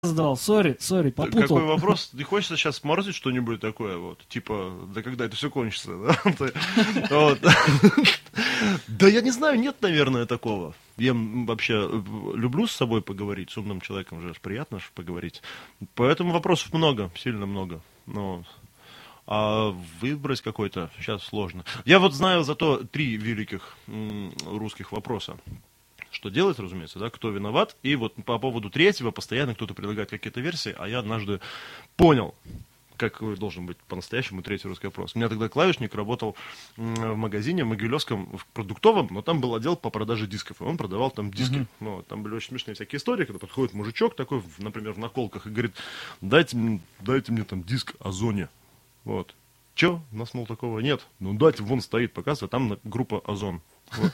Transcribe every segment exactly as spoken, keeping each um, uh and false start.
задал, сори, сори, попутал. Какой вопрос? Ты хочется сейчас сморозить что-нибудь такое, вот, типа, да когда это все кончится, да? Да я не знаю, нет, наверное, такого. Я вообще люблю с собой поговорить, с умным человеком же приятно же поговорить. Поэтому вопросов много, сильно много. Но... А выбрать какой-то сейчас сложно. Я вот знаю зато три великих м, русских вопроса. Что делать, разумеется, да, кто виноват. И вот по поводу третьего постоянно кто-то предлагает какие-то версии, а я однажды понял, как должен быть по-настоящему третий русский вопрос. У меня тогда клавишник работал в магазине в Могилевском, в продуктовом, но там был отдел по продаже дисков, и он продавал там диски. Uh-huh. Ну, там были очень смешные всякие истории, когда подходит мужичок такой, например, в наколках, и говорит, дайте, дайте мне там диск о зоне. Вот. Че? У нас, мол, такого нет. Ну, дайте, вон стоит, показывает, там группа «Озон». Вот.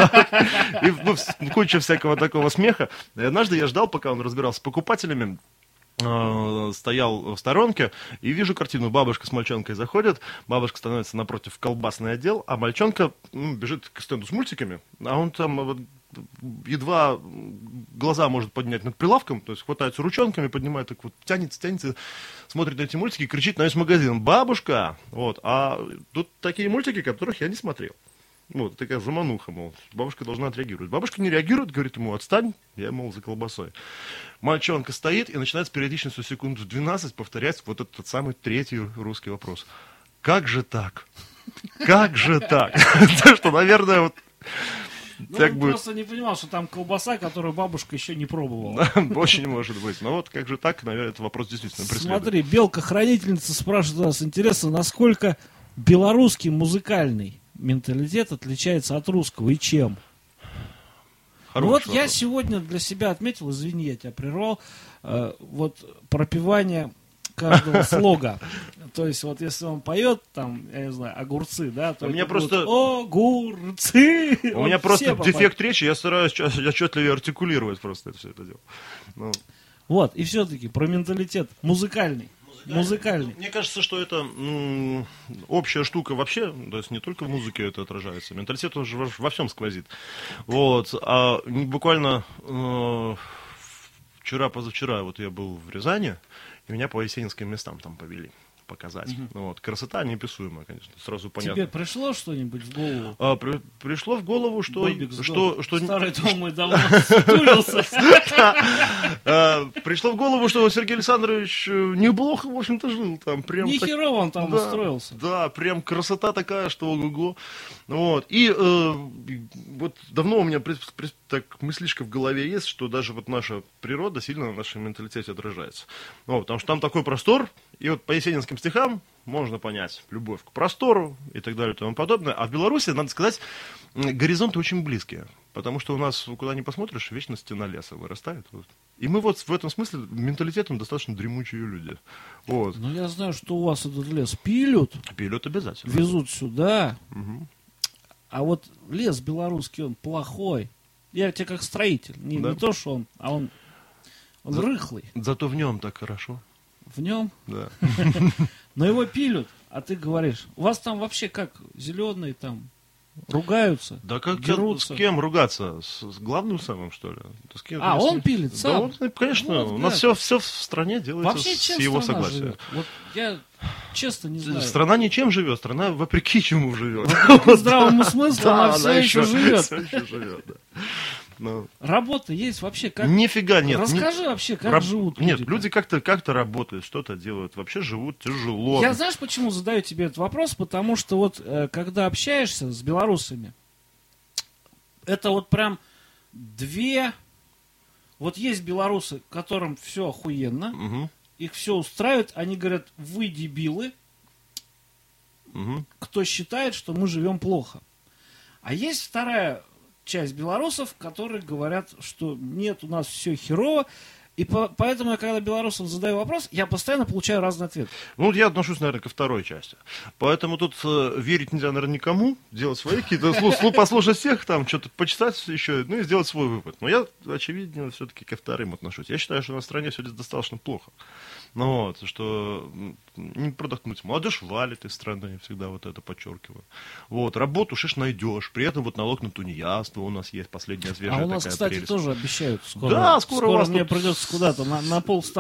И ну, куча всякого такого смеха. И однажды я ждал, пока он разбирался с покупателями, э, стоял в сторонке, и вижу картину. Бабушка с мальчонкой заходят, бабушка становится напротив колбасный отдел, а мальчонка ну, бежит к стенду с мультиками, а он там вот, едва глаза может поднять над прилавком, то есть хватается ручонками, поднимает, так вот тянется, тянется, смотрит на эти мультики и кричит на весь магазин: «Бабушка!» Вот. А тут такие мультики, которых я не смотрел. Вот, такая замануха, мол, бабушка должна отреагировать. Бабушка не реагирует, говорит ему: «Отстань, я, мол, за колбасой». Мальчонка стоит и начинает с периодичностью секунд в двенадцать повторять вот этот самый третий русский вопрос. Как же так? Как же так? Что, наверное, вот... Ну, он будет... просто не понимал, что там колбаса, которую бабушка еще не пробовала. Очень может быть. Но вот как же так, наверное, этот вопрос действительно преследует. Смотри, Белка-хранительница спрашивает нас, интересно, насколько белорусский музыкальный менталитет отличается от русского и чем? Ну вот вопрос. Я сегодня для себя отметил, извини, я тебя прервал, э, вот пропевание каждого слога. То есть вот если он поет, там, я не знаю, огурцы, да, то у меня просто... огурцы. У вот меня просто дефект речи, я стараюсь отчетливее артикулировать просто это все это дело. Ну. Вот, и все-таки про менталитет музыкальный. Музыкальный. Мне кажется, что это м, общая штука вообще, то есть не только в музыке это отражается. Менталитет уже во, во всем сквозит. Вот. А буквально э, вчера-позавчера вот я был в Рязани, и меня по есенинским местам там повели показать. Угу. Вот. Красота неописуемая, конечно, сразу понятно. Тебе пришло что-нибудь в голову? А, при, пришло в голову, что... что, что Старый дом мой давно стулился. Пришло в голову, что Сергей Александрович неплохо, в общем-то, жил там. Не херово он там устроился. Да, прям красота такая, что ого-го. Вот. И вот давно у меня так мыслишка в голове есть, что даже вот наша природа сильно на нашем менталитете отражается. Потому что там такой простор, и вот по есенинским стихам можно понять любовь к простору и так далее и тому подобное. А в Беларуси, надо сказать, горизонты очень близкие. Потому что у нас, куда ни посмотришь, вечно стена леса вырастает. Вот. И мы вот в этом смысле менталитетом достаточно дремучие люди. Вот. Ну, я знаю, что у вас этот лес пилют. Пилют обязательно. Везут сюда. Угу. А вот лес белорусский, он плохой. Я тебе как строитель. Не, да. не то, что он, а он, он За, рыхлый. Зато в нем так хорошо. В нем? Да. Но его пилют, а ты говоришь, у вас там вообще как, зеленые там ругаются, да как дерутся? С кем ругаться? С, с главным самым, что ли? С кем, а, если... он пилит сам? Да, он, конечно, вот, у нас все, все в стране делается вообще, с его согласия. Живет? Вот я честно не знаю. Страна ничем живет, страна вопреки чему живет. Вопреки здравому смыслу она все еще живет. Все еще живет, да. Но... Работа есть вообще как? Нифига нет. Расскажи не... вообще, как Раб... живут люди. Нет, люди, люди как-то, как-то работают, что-то делают. Вообще живут тяжело. Я знаешь, почему задаю тебе этот вопрос? Потому что вот, э, когда общаешься с белорусами, это вот прям две... Вот есть белорусы, которым все охуенно, угу. их все устраивает, они говорят, вы дебилы, угу. кто считает, что мы живем плохо. А есть вторая... часть белорусов, которые говорят, что нет, у нас все херово, и по, поэтому я, когда белорусам задаю вопрос, я постоянно получаю разный ответ. Ну, я отношусь, наверное, ко второй части. Поэтому тут э, верить нельзя, наверное, никому, делать свои какие-то, послушать всех, там, что-то почитать еще, ну, и сделать свой вывод. Но я, очевидно, все-таки ко вторым отношусь. Я считаю, что на стране все достаточно плохо. Ну, вот, что не продохнуть. Молодежь валит из страны, всегда вот это подчеркиваю. Вот, работу шиш найдешь, при этом вот налог на тунеядство у нас есть, последняя свежая такая такая А у нас, кстати, прелесть. тоже обещают скоро. Да, скоро, скоро у вас мне тут... придется куда-то на, на полставки